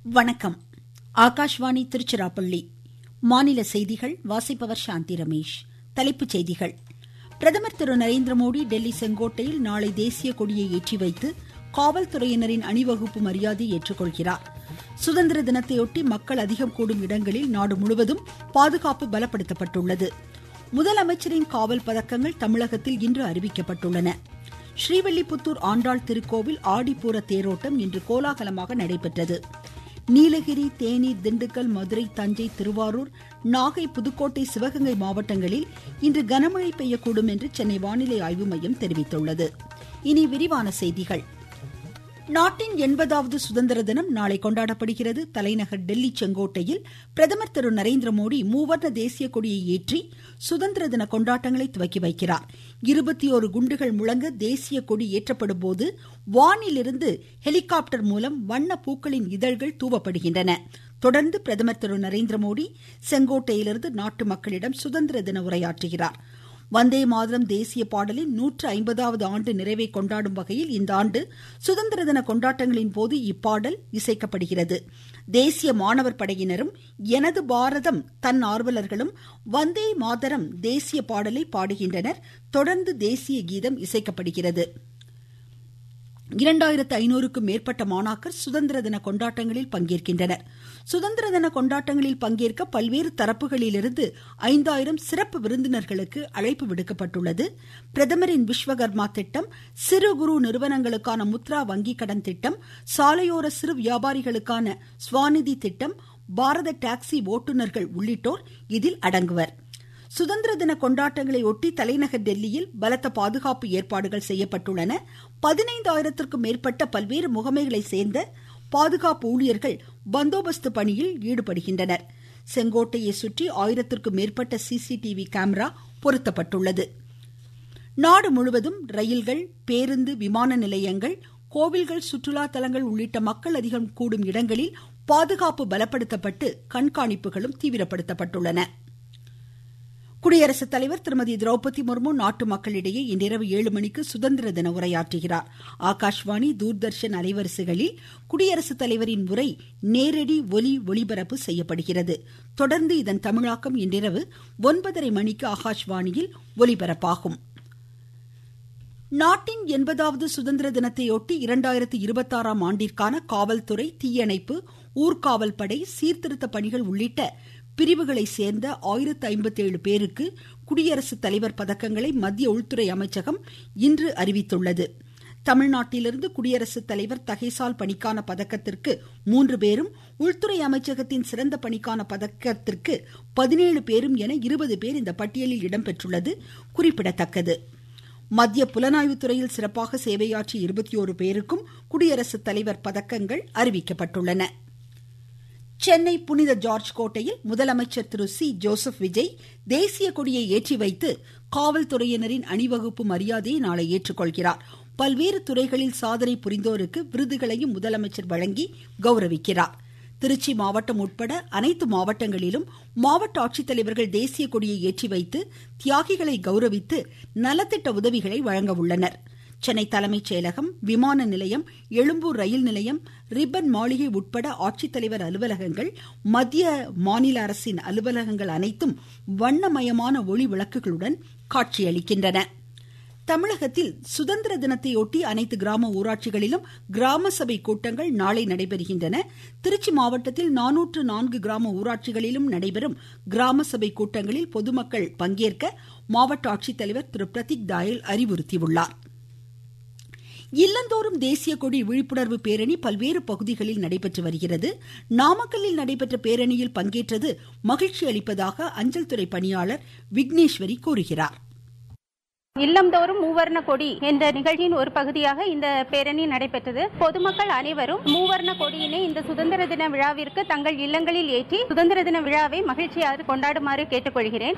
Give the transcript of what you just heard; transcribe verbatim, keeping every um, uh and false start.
வணக்கம். ஆகாஷ்வாணி திருச்சிராப்பள்ளி. மாநில செய்திகள் வாசிப்பவர் சாந்தி ரமேஷ். தலைப்புச் செய்திகள். பிரதமர் திரு நரேந்திரமோடி டெல்லி செங்கோட்டையில் நாளை தேசிய கொடியை ஏற்றி வைத்து காவல்துறையினரின் அணிவகுப்பு மரியாதை ஏற்றுக்கொள்கிறார். சுதந்திர தினத்தையொட்டி மக்கள் அதிகம் கூடும் இடங்களில் நாடு முழுவதும் பாதுகாப்பு பலப்படுத்தப்பட்டுள்ளது. முதலமைச்சரின் காவல் பதக்கங்கள் தமிழகத்தில் இன்று அறிவிக்கப்பட்டுள்ளன. ஸ்ரீவில்லிபுத்தூர் ஆண்டாள் திருக்கோவில் ஆடிப்பூர தேரோட்டம் இன்று கோலாகலமாக நடைபெற்றது. நீலகிரி, தேனி, திண்டுக்கல், மதுரை, தஞ்சை, திருவாரூர், நாகை, புதுக்கோட்டை, சிவகங்கை மாவட்டங்களில் இன்று கனமழை பெய்யக்கூடும் என்று சென்னை வானிலை ஆய்வு மையம் தெரிவித்துள்ளது. இனி விரிவான செய்திகள். நாட்டின் எண்பதாவது சுதந்திர தினம் நாளை கொண்டாடப்படுகிறது. தலைநகர் டெல்லி செங்கோட்டையில் பிரதமர் திரு நரேந்திரமோடி மூவர்ண தேசிய கொடியை ஏற்றி சுதந்திர தின கொண்டாட்டங்களை துவக்கி வைக்கிறார். இருபத்தி ஓரு குண்டுகள் முழங்க தேசிய கொடி ஏற்றப்படும் போது வானிலிருந்து ஹெலிகாப்டர் மூலம் வண்ண பூக்களின் இதழ்கள் தூவப்படுகின்றன. தொடர்ந்து பிரதமர் திரு நரேந்திரமோடி செங்கோட்டையிலிருந்து நாட்டு மக்களிடம் சுதந்திர தின உரையாற்றுகிறார். வந்தே மாதரம் தேசிய பாடலின் நூற்று ஐம்பதாவது ஆண்டு நிறைவை கொண்டாடும் வகையில் இந்த ஆண்டு சுதந்திர தின கொண்டாட்டங்களின் போது இப்பாடல் இசைக்கப்படுகிறது. தேசிய மாணவர் படையினரும் எனது பாரதம் தன் ஆர்வலர்களும் வந்தே மாதரம் தேசிய பாடலை பாடுகின்றனர். தொடர்ந்து தேசிய கீதம் இசைக்கப்படுகிறது. இரண்டாயிரத்து ஐநூறுக்கும் மேற்பட்ட மாணாக்கர் சுதந்திர தின கொண்டாட்டங்களில் பங்கேற்கின்றனர். சுதந்திர தின கொண்டாட்டங்களில் பங்கேற்க பல்வேறு தரப்புகளிலிருந்து ஐந்தாயிரம் சிறப்பு விருந்தினர்களுக்கு அழைப்பு விடுக்கப்பட்டுள்ளது. பிரதமரின் விஸ்வகர்மா திட்டம், சிறு குறு நிறுவனங்களுக்கான முத்ரா வங்கி கடன் திட்டம், சாலையோர சிறு வியாபாரிகளுக்கான ஸ்வாநிதி திட்டம், பாரத டாக்ஸி ஓட்டுநர்கள் உள்ளிட்டோர் இதில் அடங்குவர். சுதந்திர தின கொண்டாட்டங்களை ஒட்டி தலைநகர் டெல்லியில் பலத்த பாதுகாப்பு ஏற்பாடுகள் செய்யப்பட்டுள்ளன. பதினைந்தாயிரத்திற்கும் மேற்பட்ட பல்வேறு முகமைகளை சேர்ந்த பாதுகாப்பு ஊழியர்கள் பந்தோபஸ்து பணியில் ஈடுபடுகின்றனர். செங்கோட்டையை சுற்றி ஆயிரத்திற்கும் மேற்பட்ட சிசிடிவி கேமரா பொருத்தப்பட்டுள்ளது. நாடு முழுவதும் ரயில்கள், பேருந்து, விமான நிலையங்கள், கோவில்கள், சுற்றுலா தலங்கள் உள்ளிட்ட மக்கள் அதிகம் கூடும் இடங்களில் பாதுகாப்பு பலப்படுத்தப்பட்டு கண்காணிப்புகளும் தீவிரப்படுத்தப்பட்டுள்ளன. குடியரசுத் தலைவர் திருமதி திரௌபதி முர்மு நாட்டு மக்களிடையே இன்றிரவு ஏழு மணிக்கு சுதந்திர தின உரையாற்றுகிறார். ஆகாஷ்வாணி, தூர்தர்ஷன் அலைவரிசைகளில் குடியரசுத் தலைவரின் உரை நேரடி ஒலி ஒளிபரப்பு செய்யப்படுகிறது. தொடர்ந்து இதன் தமிழாக்கம் இன்றிரவு ஒன்பதரை மணிக்கு ஆகாஷ்வாணியில் ஒலிபரப்பாகும். நாட்டின் எண்பதாவது சுதந்திர தினத்தையொட்டி இரண்டாயிரத்து இருபத்தாறாம் ஆண்டிற்கான காவல்துறை, தீயணைப்பு, ஊர்காவல் படை, சீர்திருத்த பணிகள் உள்ளிட்ட பிரிவுகளை சேர்ந்த ஆயிரத்து ஐம்பத்தி ஏழு பேருக்கு குடியரசுத் தலைவர் பதக்கங்களை மத்திய உள்துறை அமைச்சகம் இன்று அறிவித்துள்ளது. தமிழ்நாட்டிலிருந்து குடியரசுத் தலைவர் தகைசால் பணிக்கான பதக்கத்திற்கு மூன்று பேரும், உள்துறை அமைச்சகத்தின் சிறந்த பணிக்கான பதக்கத்திற்கு பதினேழு பேரும் என இருபது பேர் இந்த பட்டியலில் இடம்பெற்றுள்ளது குறிப்பிடத்தக்கது. மத்திய புலனாய்வு துறையில் சிறப்பாக சேவையாற்றிய இருபத்தி ஓரு பேருக்கும் குடியரசுத் தலைவர் பதக்கங்கள் அறிவிக்கப்பட்டுள்ளன. சென்னை புனித ஜார்ஜ் கோட்டையில் முதலமைச்சர் திரு சி ஜோசப் விஜய் தேசிய கொடியை ஏற்றி வைத்து காவல்துறையினரின் அணிவகுப்பு மரியாதையை நாளை ஏற்றுக்கொள்கிறார். பல்வேறு துறைகளில் சாதனை புரிந்தோருக்கு விருதுகளையும் முதலமைச்சர் வழங்கி கௌரவிக்கிறார். திருச்சி மாவட்டம் உட்பட அனைத்து மாவட்டங்களிலும் மாவட்ட ஆட்சித்தலைவர்கள் தேசிய கொடியை ஏற்றி வைத்து தியாகிகளை கௌரவித்து நலத்திட்ட உதவிகளை வழங்க உள்ளனர். சென்னை தலைமைச் செயலகம், விமான நிலையம், எழும்பூர் ரயில் நிலையம், ரிப்பன் மாளிகை உட்பட ஆட்சித்தலைவர் அலுவலகங்கள், மத்திய மாநில அரசின் அலுவலகங்கள் அனைத்தும் வண்ணமயமான ஒளி விளக்குகளுடன் காட்சியளிக்கின்றன. தமிழகத்தில் சுதந்திர தினத்தையொட்டி அனைத்து கிராம ஊராட்சிகளிலும் கிராம சபை கூட்டங்கள் நாளை நடைபெறுகின்றன. திருச்சி மாவட்டத்தில் நானூற்று நான்கு கிராம ஊராட்சிகளிலும் நடைபெறும் கிராம சபை கூட்டங்களில் பொதுமக்கள் பங்கேற்க மாவட்ட ஆட்சித்தலைவர் திரு பிரதீக் தாயல் அறிவுறுத்தியுள்ளார். இல்லந்தோறும் தேசிய கொடி விழிப்புணர்வு பேரணி பல்வேறு பகுதிகளில் நடைபெற்று வருகிறது. நாமக்கல்லில் நடைபெற்ற பேரணியில் பங்கேற்றது மகிழ்ச்சி அளிப்பதாக அஞ்சல் துறை பணியாளர் விக்னேஸ்வரி கூறுகிறார். இல்லந்தோறும் மூவர்ண கொடி என்ற நிகழ்ச்சியின் ஒரு பகுதியாக இந்த பேரணி நடைபெற்றது. பொதுமக்கள் அனைவரும் மூவர்ண கொடியினை இந்த சுதந்திர தின விழாவிற்கு தங்கள் இல்லங்களில் ஏற்றி சுதந்திர தின விழாவை மகிழ்ச்சியாக கொண்டாடுமாறு கேட்டுக்கொள்கிறேன்.